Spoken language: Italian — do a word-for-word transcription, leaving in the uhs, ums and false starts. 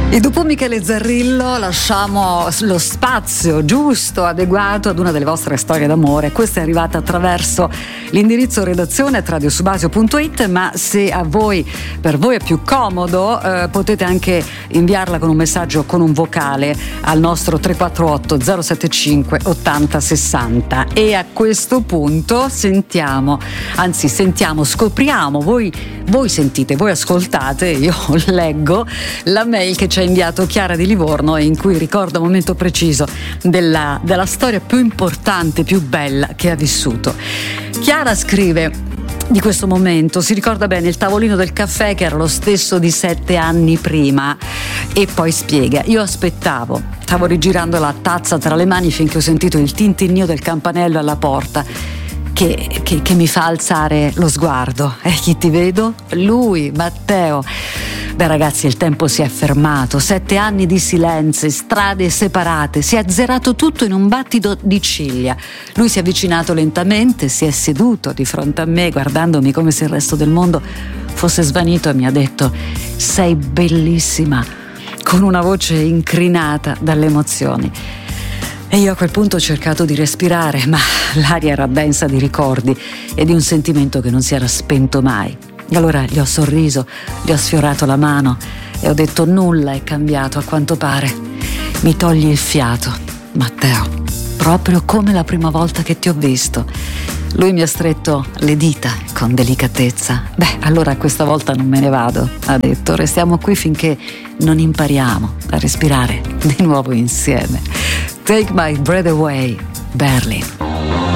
E dopo Michele Zarrillo lasciamo lo spazio giusto, adeguato ad una delle vostre storie d'amore. Questa è arrivata attraverso l'indirizzo redazione at radiosubasio punto it, ma se a voi, per voi è più comodo, eh, potete anche inviarla con un messaggio, con un vocale al nostro tre quattro otto zero sette cinque ottanta sessanta. E a questo punto sentiamo, anzi sentiamo, scopriamo, voi, voi sentite, voi ascoltate, io leggo la mail che ci ha inviato Chiara di Livorno, e in cui ricorda un momento preciso della, della storia più importante, più bella che ha vissuto. Chiara scrive di questo momento, si ricorda bene il tavolino del caffè che era lo stesso di sette anni prima, e poi spiega: io aspettavo, stavo rigirando la tazza tra le mani finché ho sentito il tintinnio del campanello alla porta che, che, che mi fa alzare lo sguardo. E chi ti vedo? Lui, Matteo. Beh ragazzi, il tempo si è fermato, sette anni di silenzio, strade separate, si è azzerato tutto in un battito di ciglia. Lui si è avvicinato lentamente, si è seduto di fronte a me, guardandomi come se il resto del mondo fosse svanito, e mi ha detto: sei bellissima, con una voce incrinata dalle emozioni. E io a quel punto ho cercato di respirare, ma l'aria era densa di ricordi e di un sentimento che non si era spento mai. E allora gli ho sorriso, gli ho sfiorato la mano e ho detto: nulla è cambiato a quanto pare. Mi togli il fiato, Matteo, proprio come la prima volta che ti ho visto. Lui mi ha stretto le dita con delicatezza. Beh, allora questa volta non me ne vado, ha detto. Restiamo qui finché non impariamo a respirare di nuovo insieme. Take my breath away, Berlin.